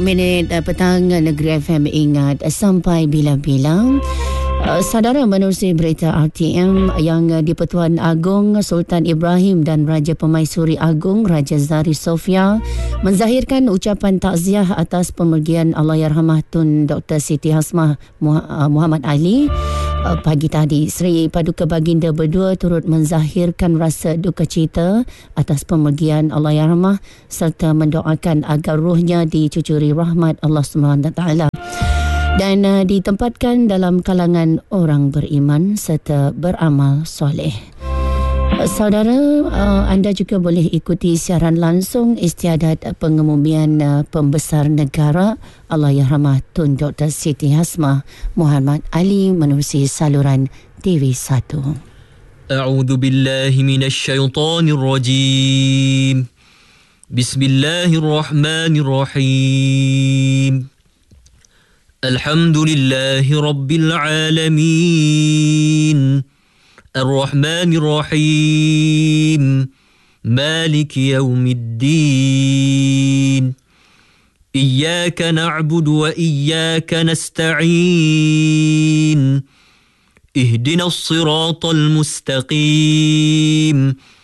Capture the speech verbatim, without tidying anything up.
Minit uh, petang Negeri F M ingat uh, sampai bila-bila. Uh, saudara menerusi berita R T M yang uh, di-Pertuan Agong Sultan Ibrahim dan Raja Pemaisuri Agong Raja Zari Sofia menzahirkan ucapan takziah atas pemergian Allahyarhamah Tun Doktor Siti Hasmah Muhammad Ali. Uh, pagi tadi, Seri Paduka Baginda berdua turut menzahirkan rasa duka cita atas pemergian Allahyarhamah serta mendoakan agar rohnya dicucuri rahmat Allah Subhanahu Wa Taala dan uh, ditempatkan dalam kalangan orang beriman serta beramal soleh. Uh, saudara, uh, anda juga boleh ikuti siaran langsung istiadat pengemumian uh, pembesar negara Allahyarhamah Tun Doktor Siti Hasmah Muhammad Ali menerusi saluran T V satu. A'udzu billahi minasy syaithanir rajim. Bismillahirrahmanirrahim. Alhamdulillahi rabbil alamin. Ar-Rahmanir Rahim. Maliki yaumiddin. Iyyaka na'budu wa iyyaka nasta'in. Ihdinas siratal mustaqim.